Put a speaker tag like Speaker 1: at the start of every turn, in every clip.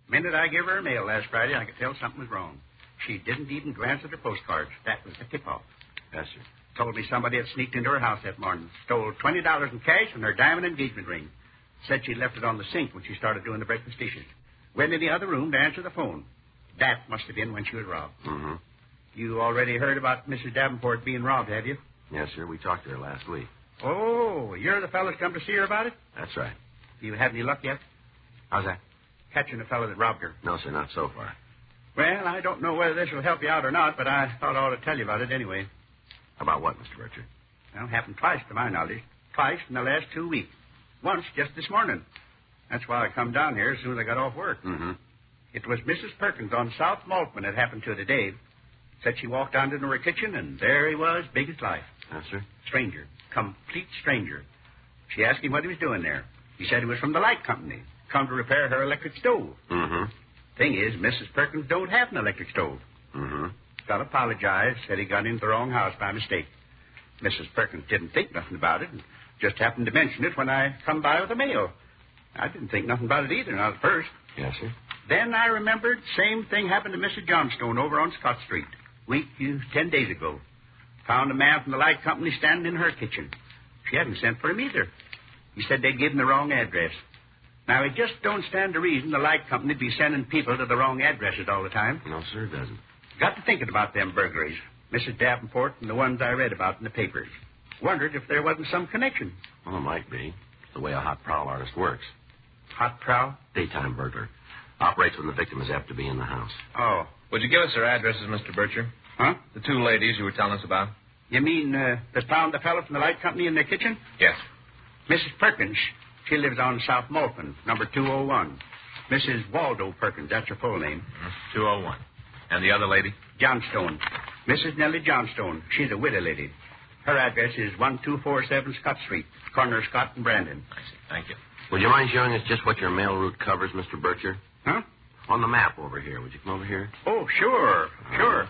Speaker 1: Minute I gave her her mail last Friday, I could tell something was wrong. She didn't even glance at her postcards. That was the tip-off.
Speaker 2: Yes, sir.
Speaker 1: Told me somebody had sneaked into her house that morning, stole $20 in cash and her diamond engagement ring. Said she'd left it on the sink when she started doing the breakfast dishes. Went in the other room to answer the phone. That must have been when she was robbed.
Speaker 2: Mm-hmm.
Speaker 1: You already heard about Mrs. Davenport being robbed, have you?
Speaker 2: Yes, sir. We talked to her last week.
Speaker 1: Oh, you're the fellow that's come to see her about it?
Speaker 2: That's right.
Speaker 1: You had any luck yet?
Speaker 2: How's that?
Speaker 1: Catching the fellow that robbed her.
Speaker 2: No, sir, not so far.
Speaker 1: Well, I don't know whether this will help you out or not, but I thought I ought to tell you about it anyway.
Speaker 2: About what, Mr. Bircher?
Speaker 1: Well, it happened twice to my knowledge. Twice in the last 2 weeks. Once just this morning. That's why I come down here as soon as I got off work.
Speaker 2: Mm-hmm.
Speaker 1: It was Mrs. Perkins on South Maltman that happened to today. Said she walked down into her kitchen, and there he was, big as life.
Speaker 2: Yes, sir.
Speaker 1: Stranger. Complete stranger. She asked him what he was doing there. He said he was from the light company. Come to repair her electric stove.
Speaker 2: Mm-hmm.
Speaker 1: Thing is, Mrs. Perkins don't have an electric stove.
Speaker 2: Mm-hmm.
Speaker 1: Got apologized, said he got into the wrong house by mistake. Mrs. Perkins didn't think nothing about it, and just happened to mention it when I come by with the mail. I didn't think nothing about it either, not at first.
Speaker 2: Yes, sir.
Speaker 1: Then I remembered same thing happened to Mrs. Johnstone over on Scott Street. 10 days ago. Found a man from the light company standing in her kitchen. She hadn't sent for him either. He said they'd given the wrong address. Now, it just don't stand to reason the light company'd be sending people to the wrong addresses all the time.
Speaker 2: No, sir, it doesn't.
Speaker 1: Got to thinking about them burglaries. Mrs. Davenport and the ones I read about in the papers. Wondered if there wasn't some connection.
Speaker 2: Well, it might be. It's the way a hot prowl artist works.
Speaker 1: Hot prowl?
Speaker 2: Daytime burglar. Operates when the victim is apt to be in the house.
Speaker 1: Oh.
Speaker 3: Would you give us their addresses, Mr. Bircher?
Speaker 1: Huh?
Speaker 3: The two ladies you were telling us about?
Speaker 1: You mean that found the fellow from the light company in their kitchen?
Speaker 3: Yes.
Speaker 1: Mrs. Perkins. She lives on South Maltman, number 201. Mrs. Waldo Perkins, that's her full name.
Speaker 3: 201. And the other lady?
Speaker 1: Johnstone. Mrs. Nellie Johnstone. She's a widow lady. Her address is 1247 Scott Street, corner of Scott and Brandon.
Speaker 3: I see. Thank you.
Speaker 2: Would you mind showing us just what your mail route covers, Mr. Bircher?
Speaker 1: Huh?
Speaker 2: On the map over here. Would you come over here?
Speaker 1: Oh, sure. Sure.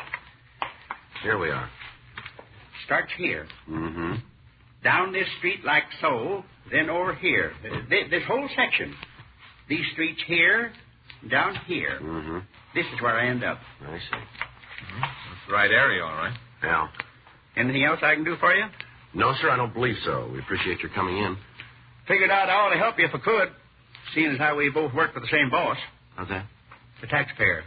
Speaker 2: Here we are.
Speaker 1: Starts here.
Speaker 2: Mm-hmm.
Speaker 1: Down this street like so, then over here. This whole section. These streets here, down here.
Speaker 2: Mm-hmm.
Speaker 1: This is where I end up.
Speaker 2: I see.
Speaker 3: That's the right area, all right.
Speaker 2: Yeah.
Speaker 1: Anything else I can do for you?
Speaker 2: No, sir, I don't believe so. We appreciate your coming in.
Speaker 1: Figured out I ought to help you if I could, seeing as how we both work for the same boss,
Speaker 2: How's that?
Speaker 1: the taxpayer.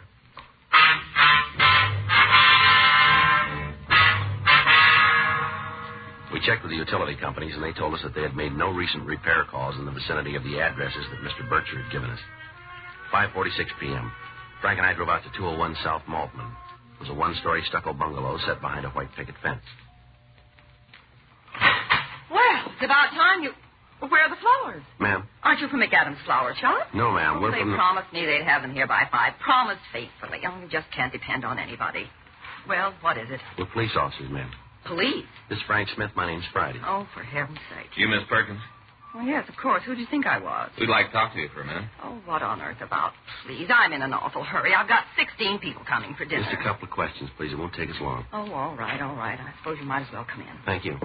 Speaker 2: We checked with the utility companies, and they told us that they had made no recent repair calls in the vicinity of the addresses that Mr. Bircher had given us. 5:46 p.m. Frank and I drove out to 201 South Maltman. It was a one-story stucco bungalow set behind a white picket fence.
Speaker 4: Well, it's about time you... Where are the flowers?
Speaker 2: Ma'am?
Speaker 4: Aren't you from McAdams Flower Shop?
Speaker 2: No, ma'am. We're
Speaker 4: They
Speaker 2: from the...
Speaker 4: promised me they'd have them here by 5. Promised faithfully. Oh, you just can't depend on anybody. Well, what is it?
Speaker 2: We're police officers, ma'am.
Speaker 4: Police?
Speaker 2: This is Frank Smith. My name's Friday.
Speaker 4: Oh, for heaven's sake.
Speaker 3: You, Miss Perkins?
Speaker 4: Well, yes, of course. Who do you think I was?
Speaker 3: We'd like to talk to you for a minute.
Speaker 4: Oh, what on earth about? Please, I'm in an awful hurry. I've got 16 people coming for dinner.
Speaker 2: Just a couple of questions, please. It won't take us long.
Speaker 4: Oh, all right. I suppose you might as well come in.
Speaker 2: Thank you.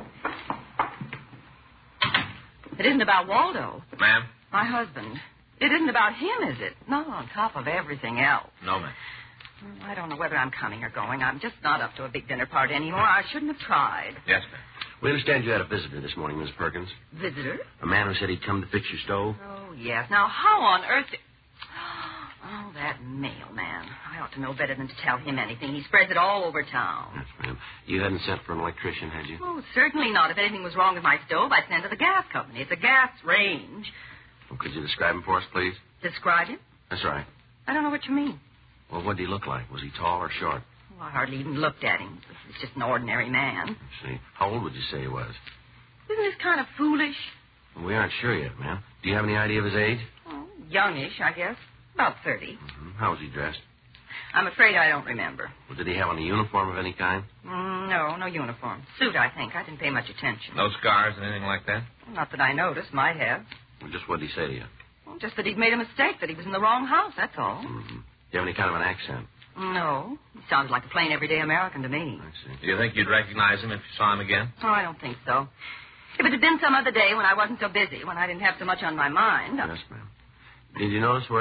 Speaker 4: It isn't about Waldo.
Speaker 3: Ma'am?
Speaker 4: My husband. It isn't about him, is it? Not on top of everything else.
Speaker 3: No, ma'am.
Speaker 4: I don't know whether I'm coming or going. I'm just not up to a big dinner party anymore. I shouldn't have tried.
Speaker 3: Yes, ma'am.
Speaker 2: We understand you had a visitor this morning, Miss Perkins.
Speaker 4: Visitor?
Speaker 2: A man who said he'd come to fix your stove.
Speaker 4: Oh, yes. Now, how on earth... Oh, that mailman. I ought to know better than to tell him anything. He spreads it all over town.
Speaker 2: Yes, ma'am. You hadn't sent for an electrician, had you?
Speaker 4: Oh, certainly not. If anything was wrong with my stove, I'd send to the gas company. It's a gas range.
Speaker 2: Well, could you describe him for us, please?
Speaker 4: Describe him?
Speaker 2: That's right.
Speaker 4: I don't know what you mean.
Speaker 2: Well, what did he look like? Was he tall or short?
Speaker 4: Oh, I hardly even looked at him. He's just an ordinary man.
Speaker 2: Let's see. How old would you say he was?
Speaker 4: Isn't this kind of foolish?
Speaker 2: Well, we aren't sure yet, ma'am. Do you have any idea of his age?
Speaker 4: Oh, youngish, I guess. About 30.
Speaker 2: Mm-hmm. How was he dressed?
Speaker 4: I'm afraid I don't remember.
Speaker 2: Well, did he have on a uniform of any kind?
Speaker 4: No uniform. Suit, I think. I didn't pay much attention.
Speaker 3: No scars and anything like that?
Speaker 4: Not that I noticed. Might have.
Speaker 2: Well, just what did he say to you?
Speaker 4: Well, just that he'd made a mistake, that he was in the wrong house, that's all.
Speaker 2: Mm-hmm. Do you have any kind of an accent?
Speaker 4: No. He sounded like a plain, everyday American to me.
Speaker 2: I see.
Speaker 3: Do you think you'd recognize him if you saw him again?
Speaker 4: Oh, I don't think so. If it had been some other day when I wasn't so busy, when I didn't have so much on my mind...
Speaker 2: Yes, ma'am. Did you notice where he went when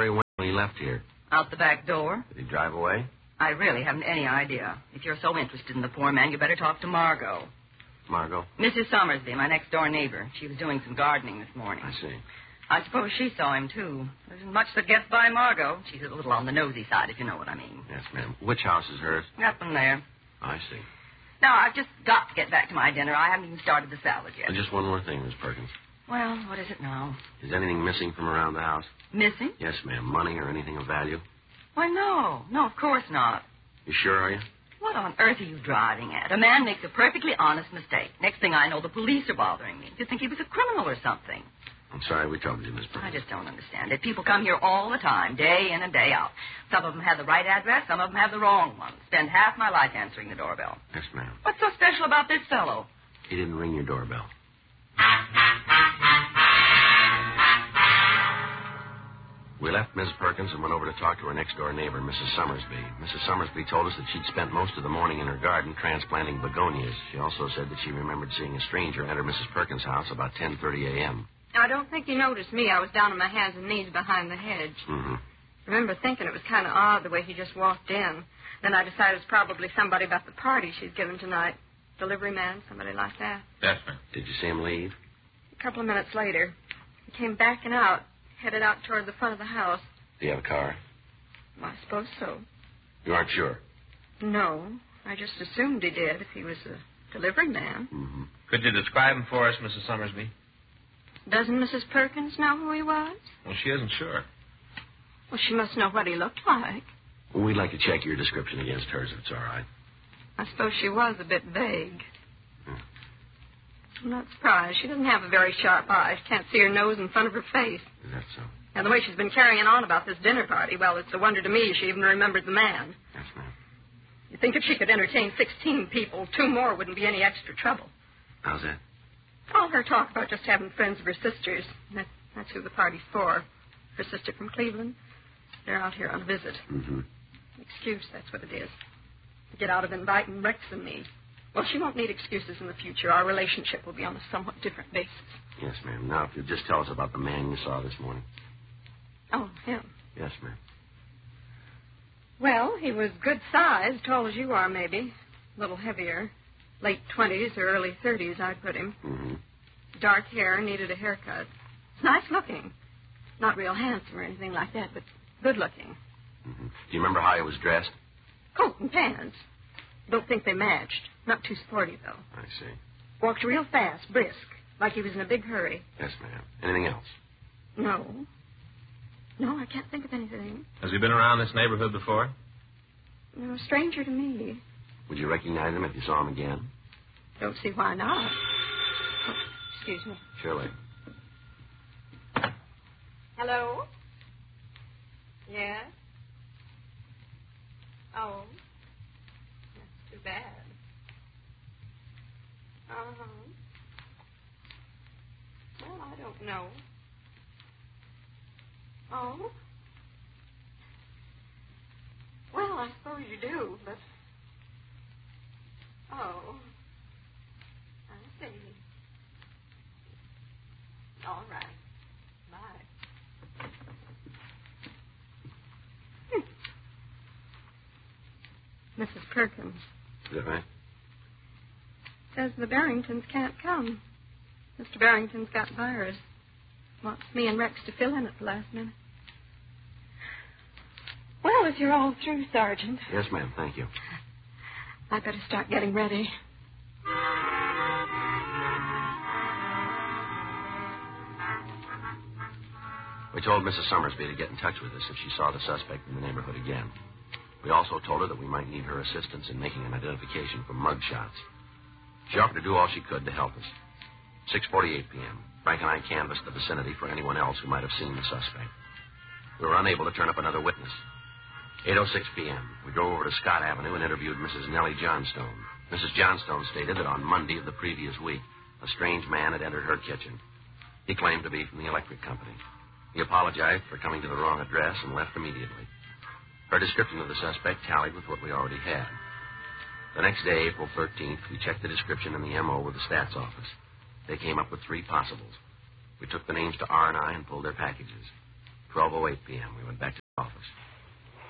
Speaker 2: when he left here?
Speaker 4: Out the back door.
Speaker 2: Did he drive away?
Speaker 4: I really haven't any idea. If you're so interested in the poor man, you better talk to Margot.
Speaker 2: Margot?
Speaker 4: Mrs. Summersby, my next-door neighbor. She was doing some gardening this morning.
Speaker 2: I see.
Speaker 4: I suppose she saw him, too. There isn't much that gets by Margot. She's a little on the nosy side, if you know what I mean.
Speaker 2: Yes, ma'am. Which house is hers?
Speaker 4: Up in there.
Speaker 2: I see.
Speaker 4: Now, I've just got to get back to my dinner. I haven't even started the salad yet.
Speaker 2: And just one more thing, Miss Perkins.
Speaker 4: Well, what is it now?
Speaker 2: Is anything missing from around the house?
Speaker 4: Missing?
Speaker 2: Yes, ma'am. Money or anything of value?
Speaker 4: Why, no. No, of course not.
Speaker 2: You sure, are you?
Speaker 4: What on earth are you driving at? A man makes a perfectly honest mistake. Next thing I know, the police are bothering me. You'd think he was a criminal or something.
Speaker 2: I'm sorry we troubled you, Miss
Speaker 4: I
Speaker 2: Perkins.
Speaker 4: just don't understand it. People come here all the time, day in and day out. Some of them have the right address, some of them have the wrong one. Spend half my life answering the doorbell.
Speaker 2: Yes, ma'am.
Speaker 4: What's so special about this fellow?
Speaker 2: He didn't ring your doorbell. We left Miss Perkins and went over to talk to her next-door neighbor, Mrs. Summersby. Mrs. Summersby told us that she'd spent most of the morning in her garden transplanting begonias. She also said that she remembered seeing a stranger enter Mrs. Perkins' house about 10:30 a.m.
Speaker 5: I don't think he noticed me. I was down on my hands and knees behind the hedge.
Speaker 2: Mm-hmm.
Speaker 5: I remember thinking it was kind of odd the way he just walked in. Then I decided it's probably somebody about the party she's giving tonight. Delivery man, somebody like that.
Speaker 3: Yes, ma'am.
Speaker 2: Did you see him leave?
Speaker 5: A couple of minutes later, he came backing out, headed out toward the front of the house.
Speaker 2: Do you have a car?
Speaker 5: Well, I suppose so.
Speaker 2: You aren't sure?
Speaker 5: No, I just assumed he did if he was a delivery man.
Speaker 2: Mm-hmm.
Speaker 3: Could you describe him for us, Mrs. Summersby?
Speaker 5: Doesn't Mrs. Perkins know who he was?
Speaker 3: Well, she isn't sure.
Speaker 5: Well, she must know what he looked like.
Speaker 2: Well, we'd like to check your description against hers, if it's all right.
Speaker 5: I suppose she was a bit vague. I'm not surprised. She doesn't have a very sharp eye. She can't see her nose in front of her face.
Speaker 2: Is that so?
Speaker 5: And the way she's been carrying on about this dinner party, well, it's a wonder to me she even remembered the man.
Speaker 2: Yes, ma'am.
Speaker 5: You'd think if she could entertain 16 people, 2 more wouldn't be any extra trouble.
Speaker 2: How's that?
Speaker 5: All her talk about just having friends of her sister's. That's who the party's for. Her sister from Cleveland. They're out here on a visit.
Speaker 2: Mm-hmm.
Speaker 5: Excuse, that's what it is. To get out of inviting Rex and me. Well, she won't need excuses in the future. Our relationship will be on a somewhat different basis.
Speaker 2: Yes, ma'am. Now, if you'd just tell us about the man you saw this morning.
Speaker 5: Oh, him.
Speaker 2: Yes, ma'am.
Speaker 5: Well, he was good size, tall as you are, maybe. A little heavier. Late 20s or early 30s, I'd put him.
Speaker 2: Mm-hmm.
Speaker 5: Dark hair, needed a haircut. Nice looking. Not real handsome or anything like that, but good looking.
Speaker 2: Mm-hmm. Do you remember how he was dressed?
Speaker 5: Coat and pants. Don't think they matched. Not too sporty, though.
Speaker 2: I see.
Speaker 5: Walked real fast, brisk, like he was in a big hurry.
Speaker 2: Yes, ma'am. Anything else?
Speaker 5: No. No, I can't think of anything.
Speaker 3: Has he been around this neighborhood before?
Speaker 5: No, a stranger to me.
Speaker 2: Would you recognize him if you saw him again?
Speaker 5: Don't see why not. Oh, excuse me.
Speaker 2: Surely.
Speaker 5: Hello? Yes? Oh. That's too bad. Uh-huh. Well, I don't know. Oh? Well, I suppose you do, but... Oh. I see. All right. Bye. Mrs. Perkins
Speaker 2: Is that right?
Speaker 5: says the Barringtons can't come. Mr. Barrington's got virus. Wants me and Rex to fill in at the last minute. Well, if you're all through, Sergeant,
Speaker 2: Yes, ma'am. Thank you.
Speaker 5: I'd better start getting ready.
Speaker 2: We told Mrs. Summersby to get in touch with us if she saw the suspect in the neighborhood again. We also told her that we might need her assistance in making an identification from mug shots. She offered to do all she could to help us. 6:48 p.m. Frank and I canvassed the vicinity for anyone else who might have seen the suspect. We were unable to turn up another witness. 8:06 p.m. We drove over to Scott Avenue and interviewed Mrs. Nellie Johnstone. Mrs. Johnstone stated that on Monday of the previous week, a strange man had entered her kitchen. He claimed to be from the electric company. He apologized for coming to the wrong address and left immediately. Her description of the suspect tallied with what we already had. The next day, April 13th, we checked the description in the MO with the stats office. They came up with 3 possibles. We took the names to R&I and pulled their packages. 12:08 p.m., we went back to the office.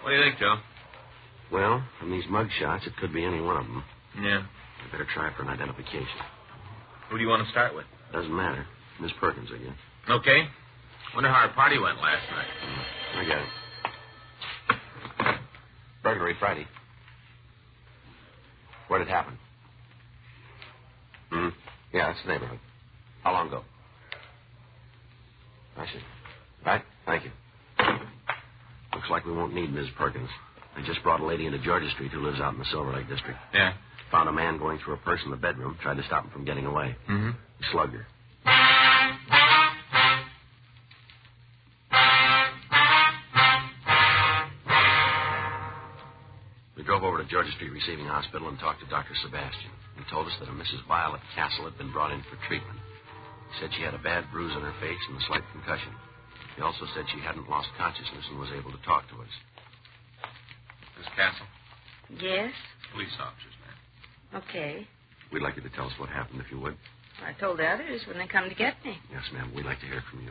Speaker 3: What do you think, Joe?
Speaker 2: Well, from these mug shots, it could be any one of them.
Speaker 3: Yeah.
Speaker 2: I better try for an identification.
Speaker 3: Who do you want to start with?
Speaker 2: Doesn't matter. Miss Perkins again.
Speaker 3: Okay. Wonder how our party went last night.
Speaker 2: I got it. Burglary Friday. Where did it happen? Yeah, that's the neighborhood. How long ago? I see. Right, thank you. Looks like we won't need Ms. Perkins. I just brought a lady into Georgia Street who lives out in the Silver Lake district.
Speaker 3: Yeah.
Speaker 2: Found a man going through a purse in the bedroom, tried to stop him from getting away.
Speaker 3: Mm-hmm.
Speaker 2: He slugged her. We drove over to Georgia Street Receiving Hospital and talked to Dr. Sebastian. He told us that a Mrs. Violet Castle had been brought in for treatment. He said she had a bad bruise on her face and a slight concussion. He also said she hadn't lost consciousness and was able to talk to us.
Speaker 3: Miss Castle?
Speaker 4: Yes?
Speaker 3: Police officers, ma'am.
Speaker 4: Okay.
Speaker 2: We'd like you to tell us what happened, if you would.
Speaker 4: I told the others when they come to get me.
Speaker 2: Yes, ma'am. We'd like to hear from you.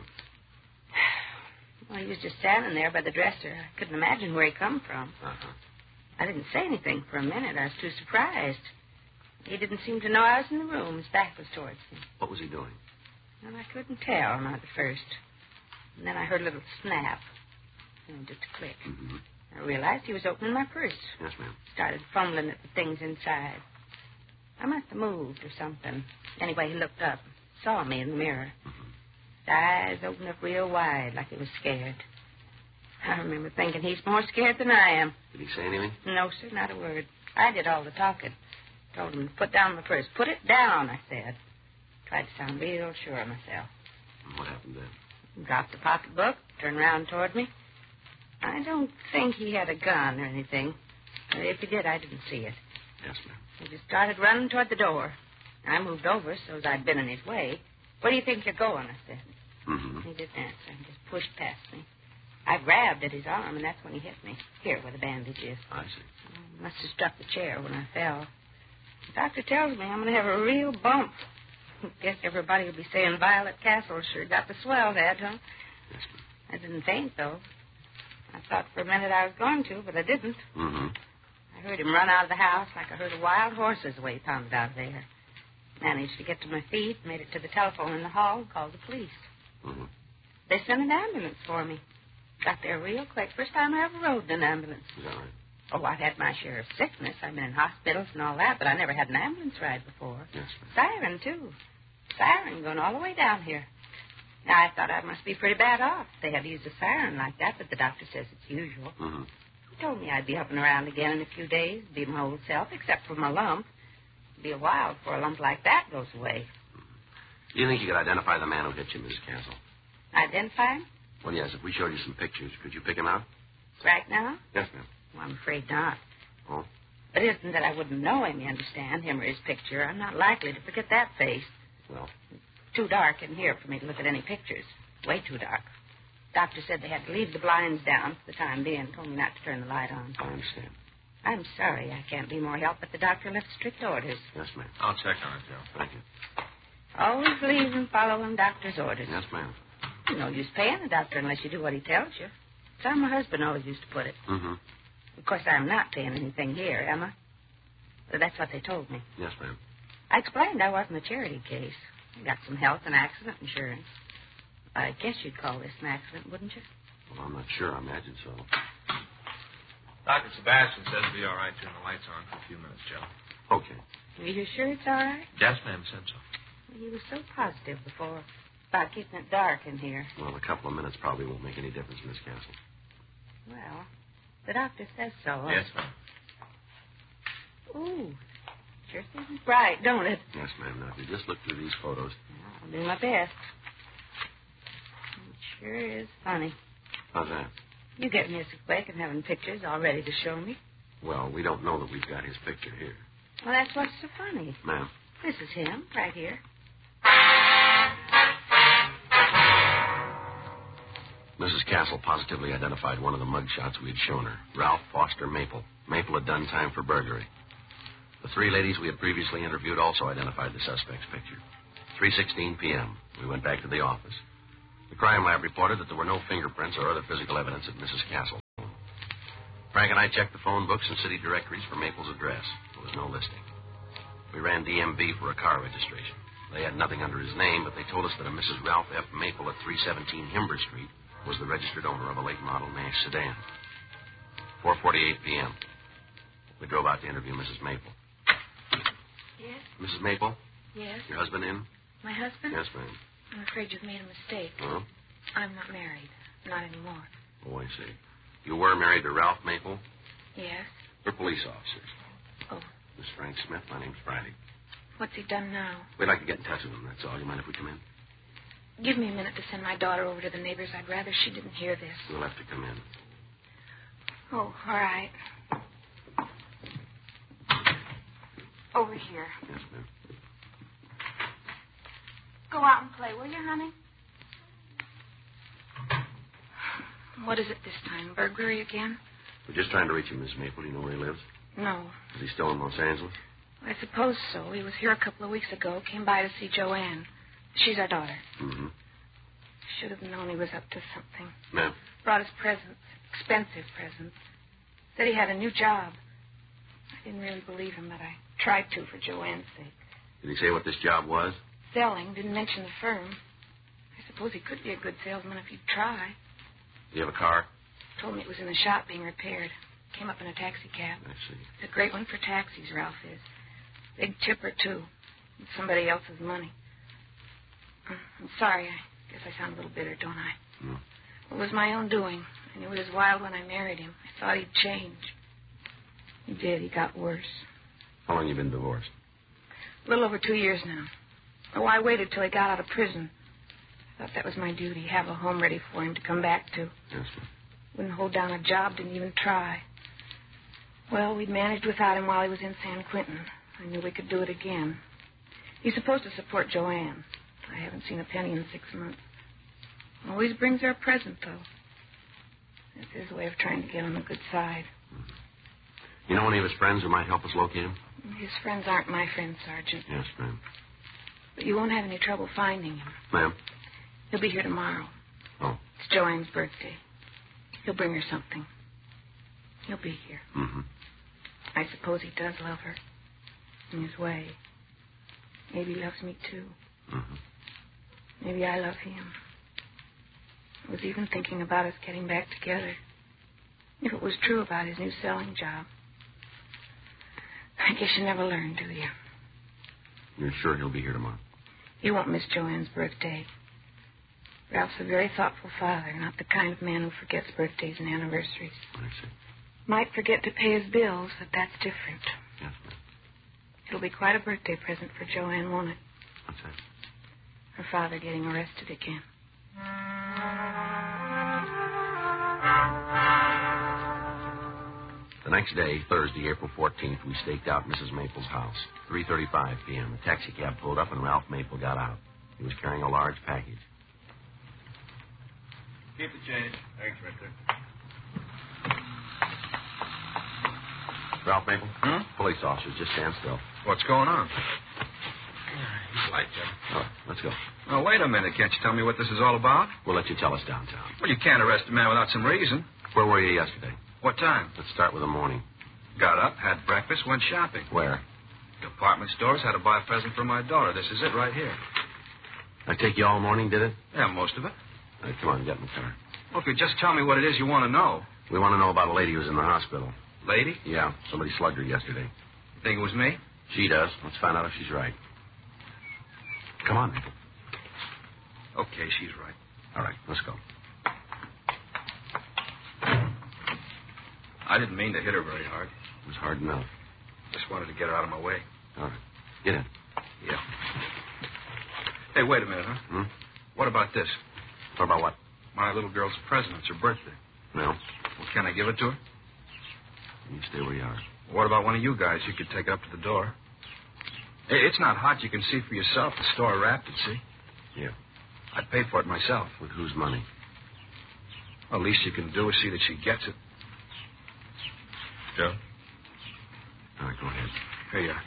Speaker 4: Well, he was just standing there by the dresser. I couldn't imagine where he come from.
Speaker 2: Uh-huh.
Speaker 4: I didn't say anything for a minute. I was too surprised. He didn't seem to know I was in the room. His back was towards me.
Speaker 2: What was he doing?
Speaker 4: Well, I couldn't tell, not at first. And then I heard a little snap. Just a click.
Speaker 2: Mm-hmm.
Speaker 4: I realized he was opening my purse.
Speaker 2: Yes, ma'am.
Speaker 4: Started fumbling at the things inside. I must have moved or something. Anyway, he looked up, saw me in the mirror.
Speaker 2: Mm-hmm.
Speaker 4: His eyes opened up real wide, like he was scared. I remember thinking he's more scared than I am.
Speaker 2: Did he say anything?
Speaker 4: No, sir, not a word. I did all the talking. Told him to put down my purse. Put it down, I said. Tried to sound real sure of myself.
Speaker 2: And what happened then?
Speaker 4: Dropped the pocketbook, turned around toward me. I don't think he had a gun or anything. If he did, I didn't see it.
Speaker 2: Yes, ma'am.
Speaker 4: He just started running toward the door. I moved over so as I'd been in his way. Where do you think you're going? I said.
Speaker 2: Mm-hmm.
Speaker 4: He didn't answer. He just pushed past me. I grabbed at his arm, and that's when he hit me. Here, where the bandage is.
Speaker 2: I see.
Speaker 4: Must have struck the chair when I fell. The doctor tells me I'm going to have a real bump. Guess everybody will be saying Violet Castle sure got the swell head, huh?
Speaker 2: Yes, ma'am.
Speaker 4: I didn't faint, though. I thought for a minute I was going to, but I didn't.
Speaker 2: Mm-hmm.
Speaker 4: I heard him run out of the house like I heard a wild horse's the way he pounded out of there. Managed to get to my feet, made it to the telephone in the hall, and called the police.
Speaker 2: Mm-hmm.
Speaker 4: They sent an ambulance for me. Got there real quick. First time I ever rode in an ambulance.
Speaker 2: Is that right?
Speaker 4: Oh, I've had my share of sickness. I've been in hospitals and all that, but I never had an ambulance ride before.
Speaker 2: Yes, ma'am.
Speaker 4: Siren, too. Siren going all the way down here. Now, I thought I must be pretty bad off. They had to use a siren like that, but the doctor says it's usual.
Speaker 2: Mm-hmm.
Speaker 4: He told me I'd be up and around again in a few days, be my old self, except for my lump. It'd be a while before a lump like that goes away.
Speaker 2: Do you think you could identify the man who hit you, Mrs. Castle?
Speaker 4: Identify him?
Speaker 2: Well, yes. If we showed you some pictures, could you pick him out?
Speaker 4: Right now?
Speaker 2: Yes, ma'am.
Speaker 4: Well, I'm afraid not.
Speaker 2: Oh?
Speaker 4: It isn't that I wouldn't know him, you understand, him or his picture. I'm not likely to forget that face.
Speaker 2: Well,
Speaker 4: Too dark in here for me to look at any pictures. Way too dark. Doctor said they had to leave the blinds down for the time being. Told me not to turn the light on.
Speaker 2: I understand.
Speaker 4: I'm sorry I can't be more help, but the doctor left strict orders.
Speaker 2: Yes, ma'am.
Speaker 3: I'll check on it, Joe.
Speaker 2: Thank you.
Speaker 4: Always believe in following doctor's orders.
Speaker 2: Yes, ma'am.
Speaker 4: No use paying the doctor unless you do what he tells you. That's how my husband always used to put it.
Speaker 2: Mm-hmm.
Speaker 4: Of course, I'm not paying anything here, am I? Well, that's what they told me.
Speaker 2: Yes, ma'am.
Speaker 4: I explained I wasn't a charity case. I got some health and accident insurance. I guess you'd call this an accident, wouldn't you?
Speaker 2: Well, I'm not sure. I imagine so.
Speaker 3: Dr. Sebastian says it'll be all right turning the lights on for a few minutes, Joe.
Speaker 2: Okay.
Speaker 4: Are you sure it's all right?
Speaker 3: Yes, ma'am, said so.
Speaker 4: He was so positive before about keeping it dark in here.
Speaker 2: Well, a couple of minutes probably won't make any difference, Miss Castle.
Speaker 4: Well, the doctor says so.
Speaker 3: Yes, ma'am.
Speaker 4: Ooh, sure seems bright, don't it?
Speaker 2: Yes, ma'am. Now, if you just look through these photos.
Speaker 4: I'll do my best. It sure is funny.
Speaker 2: How's that?
Speaker 4: You get me so quick and having pictures all ready to show me.
Speaker 2: Well, we don't know that we've got his picture here.
Speaker 4: Well, that's what's so funny.
Speaker 2: Ma'am.
Speaker 4: This is him, right here.
Speaker 2: Mrs. Castle positively identified one of the mug shots we had shown her, Ralph Foster Maple. Maple had done time for burglary. The three ladies we had previously interviewed also identified the suspect's picture. 3:16 p.m. We went back to the office. The crime lab reported that there were no fingerprints or other physical evidence at Mrs. Castle's home. Frank and I checked the phone books and city directories for Maple's address. There was no listing. We ran DMV for a car registration. They had nothing under his name, but they told us that a Mrs. Ralph F. Maple at 317 Himber Street was the registered owner of a late model Nash sedan. 4:48 p.m. We drove out to interview Mrs. Maple.
Speaker 4: Yes?
Speaker 2: Mrs. Maple?
Speaker 4: Yes?
Speaker 2: Your husband in?
Speaker 4: My husband?
Speaker 2: Yes, ma'am.
Speaker 4: I'm afraid you've made a mistake.
Speaker 2: Huh?
Speaker 4: I'm not married. Not anymore.
Speaker 2: Oh, I see. You were married to Ralph Maple?
Speaker 4: Yes?
Speaker 2: We're police officers.
Speaker 4: Oh.
Speaker 2: Miss Frank Smith, my name's Friday.
Speaker 4: What's he done now?
Speaker 2: We'd like to get in touch with him, that's all. You mind if we come in?
Speaker 4: Give me a minute to send my daughter over to the neighbors. I'd rather she didn't hear this.
Speaker 2: We'll have to come in.
Speaker 4: Oh, all right. Over here.
Speaker 2: Yes, ma'am.
Speaker 4: Go out and play, will you, honey? What is it this time? Burglary again?
Speaker 2: We're just trying to reach him, Miss Maple. Do you know where he lives?
Speaker 4: No.
Speaker 2: Is he still in Los Angeles?
Speaker 4: I suppose so. He was here a couple of weeks ago. Came by to see Joanne. She's our daughter.
Speaker 2: Mm-hmm.
Speaker 4: Should have known he was up to something.
Speaker 2: Ma'am?
Speaker 4: Brought us presents. Expensive presents. Said he had a new job. I didn't really believe him, but I tried to for Joanne's sake.
Speaker 2: Did he say what this job was?
Speaker 4: Selling. Didn't mention the firm. I suppose he could be a good salesman if he'd try.
Speaker 2: Do you have a car?
Speaker 4: Told me it was in the shop being repaired. Came up in a taxi cab.
Speaker 2: I see.
Speaker 4: It's a great one for taxis, Ralph is. Big chipper, too. It's somebody else's money. I'm sorry. I guess I sound a little bitter, don't I?
Speaker 2: No.
Speaker 4: It was my own doing. I knew he was wild when I married him. I thought he'd change. He did. He got worse.
Speaker 2: How long you been divorced?
Speaker 4: A little over 2 years now. Oh, I waited till he got out of prison. I thought that was my duty, have a home ready for him to come back to.
Speaker 2: Yes, ma'am.
Speaker 4: Wouldn't hold down a job, didn't even try. Well, we'd managed without him while he was in San Quentin. I knew we could do it again. He's supposed to support Joanne. I haven't seen a penny in 6 months. Always brings her a present, though. It's his way of trying to get on the good side.
Speaker 2: You know any of his friends who might help us locate him?
Speaker 4: His friends aren't my friends, Sergeant.
Speaker 2: Yes, ma'am.
Speaker 4: But you won't have any trouble finding him.
Speaker 2: Ma'am?
Speaker 4: He'll be here tomorrow.
Speaker 2: Oh.
Speaker 4: It's Joanne's birthday. He'll bring her something. He'll be here.
Speaker 2: Mm-hmm.
Speaker 4: I suppose he does love her. In his way. Maybe he loves me, too.
Speaker 2: Mm-hmm.
Speaker 4: Maybe I love him. I was even thinking about us getting back together. If it was true about his new selling job. I guess you never learn, do you?
Speaker 2: You're sure he'll be here tomorrow?
Speaker 4: You won't miss Joanne's birthday. Ralph's a very thoughtful father, not the kind of man who forgets birthdays and anniversaries.
Speaker 2: I see.
Speaker 4: Might forget to pay his bills, but that's different.
Speaker 2: Yes, ma'am.
Speaker 4: It'll be quite a birthday present for Joanne, won't it?
Speaker 2: What's that?
Speaker 4: Her father getting arrested again.
Speaker 2: The next day, Thursday, April 14th, we staked out Mrs. Maple's house. 3:35 p.m. The taxi cab pulled up and Ralph Maple got out. He was carrying a large package.
Speaker 3: Keep the change. Thanks, Victor.
Speaker 2: Ralph Maple?
Speaker 3: Hmm?
Speaker 2: Police officers, just stand still.
Speaker 3: What's going on? He's light, Jim.
Speaker 2: All right, let's go.
Speaker 3: Oh, wait a minute. Can't you tell me what this is all about?
Speaker 2: We'll let you tell us downtown.
Speaker 3: Well, you can't arrest a man without some reason.
Speaker 2: Where were you yesterday?
Speaker 3: What time?
Speaker 2: Let's start with the morning.
Speaker 3: Got up, had breakfast, went shopping.
Speaker 2: Where?
Speaker 3: Department stores, had to buy a present for my daughter. This is it right here.
Speaker 2: I take you all morning, did it?
Speaker 3: Yeah, most of it.
Speaker 2: All right, come on, get in the car.
Speaker 3: Well, if you just tell me what it is you want to know.
Speaker 2: We want to know about a lady who's in the hospital.
Speaker 3: Lady?
Speaker 2: Yeah, somebody slugged her yesterday.
Speaker 3: You think it was me?
Speaker 2: She does. Let's find out if she's right. Come on, Maple.
Speaker 3: Okay, she's right.
Speaker 2: All right, let's go.
Speaker 3: I didn't mean to hit her very hard.
Speaker 2: It was hard enough.
Speaker 3: Just wanted to get her out of my way.
Speaker 2: All right, get in.
Speaker 3: Yeah. Hey, wait a minute, huh?
Speaker 2: Hmm?
Speaker 3: What about this?
Speaker 2: What about what?
Speaker 3: My little girl's present. It's her birthday.
Speaker 2: No.
Speaker 3: Well, can I give it to her?
Speaker 2: You stay where you are.
Speaker 3: What about one of you guys? You could take it up to the door. Hey, it's not hot. You can see for yourself. The store wrapped it, see?
Speaker 2: Yeah.
Speaker 3: I'd pay for it myself.
Speaker 2: With whose money?
Speaker 3: Well, least you can do is see that she gets it. Joe?
Speaker 2: All right, go ahead.
Speaker 3: Here you are.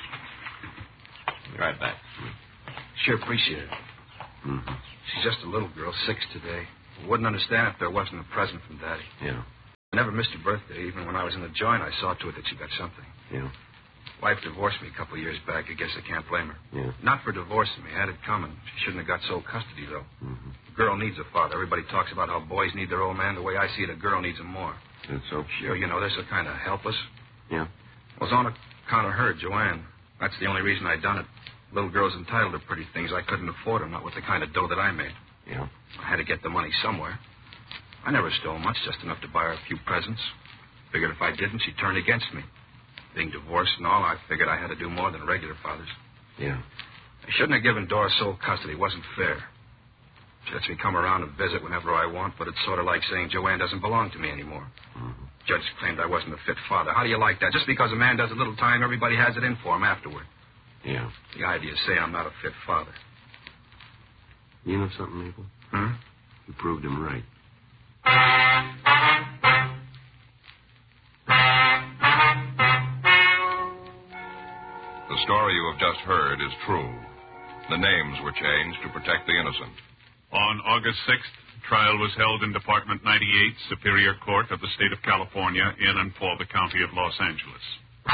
Speaker 2: Be right back.
Speaker 3: Sure appreciate it.
Speaker 2: Mm-hmm.
Speaker 3: She's just a little girl, 6 today. Wouldn't understand if there wasn't a present from Daddy.
Speaker 2: Yeah.
Speaker 3: I never missed a birthday. Even when I was in the joint, I saw to it that she got something.
Speaker 2: Yeah.
Speaker 3: Wife divorced me a couple of years back. I guess I can't blame her.
Speaker 2: Yeah.
Speaker 3: Not for divorcing me. Had it coming. She shouldn't have got sole custody, though.
Speaker 2: Mm-hmm.
Speaker 3: A girl needs a father. Everybody talks about how boys need their old man. The way I see it, a girl needs him more.
Speaker 2: That's so?
Speaker 3: Sure, you know, they're so kind of helpless.
Speaker 2: Yeah.
Speaker 3: Well, it's on account of her, Joanne. That's the only reason I done it. Little girl's entitled to pretty things. I couldn't afford them, not with the kind of dough that I made.
Speaker 2: Yeah.
Speaker 3: I had to get the money somewhere. I never stole much, just enough to buy her a few presents. Figured if I didn't, she'd turn against me. Being divorced and all, I figured I had to do more than regular fathers.
Speaker 2: Yeah.
Speaker 3: I shouldn't have given Dora sole custody. It wasn't fair. She lets me come around and visit whenever I want, but it's sort of like saying Joanne doesn't belong to me anymore.
Speaker 2: Mm-hmm.
Speaker 3: Judge claimed I wasn't a fit father. How do you like that? Just because a man does a little time, everybody has it in for him afterward.
Speaker 2: Yeah.
Speaker 3: The idea is say I'm not a fit father.
Speaker 2: You know something, Maple?
Speaker 3: Hmm?
Speaker 2: You proved him right.
Speaker 6: The story you have just heard is true. The names were changed to protect the innocent.
Speaker 7: On August 6th, trial was held in Department 98, Superior Court of the State of California, in and for the County of Los Angeles.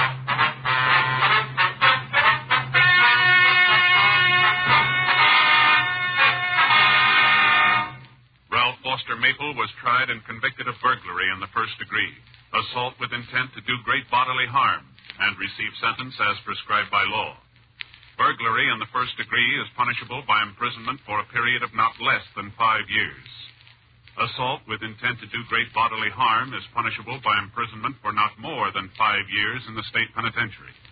Speaker 7: Ralph Foster Maple was tried and convicted of burglary in the first degree, assault with intent to do great bodily harm, and received sentence as prescribed by law. Burglary in the first degree is punishable by imprisonment for a period of not less than 5 years. Assault with intent to do great bodily harm is punishable by imprisonment for not more than 5 years in the state penitentiary.